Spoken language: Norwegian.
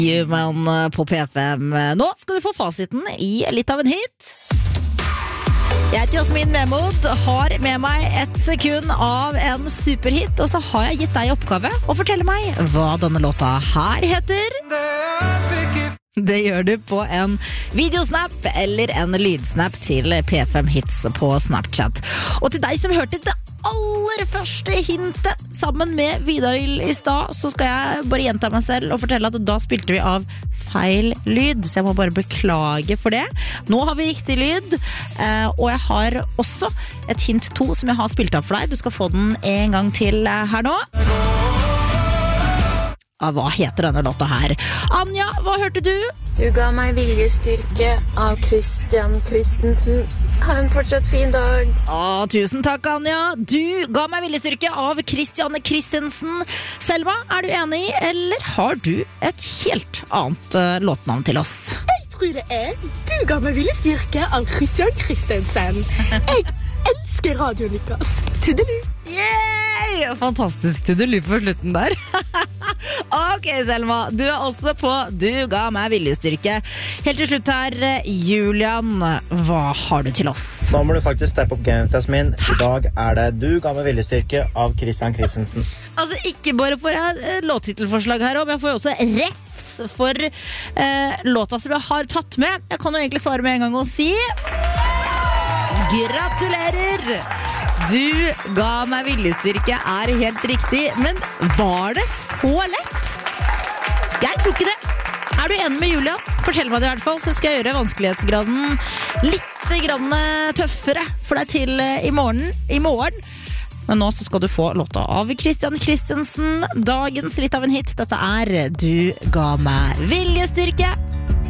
Human på P5. Nå skal du få fasiten i litt av en hit. Jeg heter Jasmin Memod, har med meg et sekund av en superhit, og så har jeg gitt deg oppgave å fortelle meg hva denne låta her heter. Det gjør du på en videosnap eller en lydsnap til P5 Hits på Snapchat. Og til deg som hørte det aller første hintet sammen med Vidar i stad, så skal jeg bare gjenta meg selv og fortelle at da spilte vi av feil lyd, så jeg må bare beklage for det. Nå har vi riktig lyd, og jeg har også et hint 2 som jeg har spilt av for deg. Du skal få den en gang til her nå. Hva heter denne låta her? Anja, hva hørte du? Du ga meg viljestyrke av Christian Christensen. Ha en fortsatt fin dag. Tusen takk, Anja. Du ga meg viljestyrke av Christian Christensen. Selma, er du enig, eller har du et helt annet låtnavn til oss? Jeg tror det er Du ga meg viljestyrke av Christian Christensen. Jeg elsker Radio Lukas. Tudelu. Yay! Fantastisk tudelu på slutten der. Ok, Selma, du er også på Du ga meg viljestyrke. Helt til slutt her, Julian, hva har du til oss? Nå må du faktisk steppe opp gamet, Jasmin. I dag er det Du ga meg viljestyrke av Christian Christensen. Altså, ikke bare får jeg låttittelforslag her, men jeg får også refs for låta som jeg har tatt med. Jeg kan jo egentlig svare med en gang og si gratulerer! Du ga meg viljestyrke er helt riktig, men var det så lett? Jeg tror ikke det. Er du enig med Julian? Fortell meg det i hvert fall, så skal jeg gjøre vanskelighetsgraden litt grann tøffere for deg til i morgen. Men nå så skal du få låta av Christian Christensen. Dagens litt av en hit. Dette er Du ga meg viljestyrke.